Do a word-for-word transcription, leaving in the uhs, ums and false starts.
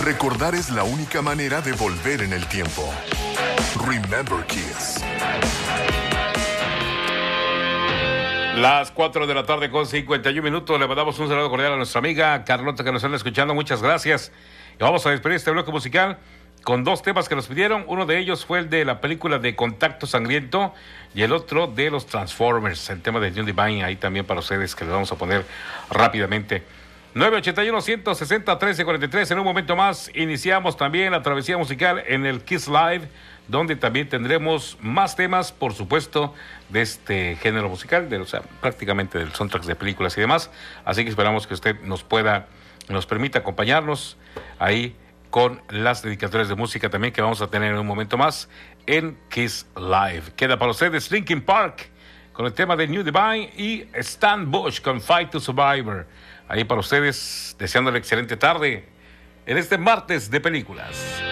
Recordar es la única manera de volver en el tiempo. Remember Kiss. Las cuatro de la tarde con cincuenta y un minutos. Le mandamos un saludo cordial a nuestra amiga Carlota que nos anda escuchando. Muchas gracias. Y vamos a despedir este bloque musical con dos temas que nos pidieron. Uno de ellos fue el de la película de Contacto Sangriento y el otro de los Transformers, el tema de New Divine, ahí también para ustedes, que les vamos a poner rápidamente. nueve ochenta y uno, ciento sesenta, trece cuarenta y tres. En un momento más iniciamos también la travesía musical en el Kiss Live, donde también tendremos más temas, por supuesto, de este género musical, de, o sea, prácticamente del soundtrack de películas y demás. Así que esperamos que usted nos pueda, nos permita acompañarnos ahí con las dedicatorias de música también que vamos a tener en un momento más en Kiss Live. Queda para ustedes Linkin Park con el tema de New Divine y Stan Bush con Fight to Survivor. Ahí para ustedes, deseándole excelente tarde en este martes de películas.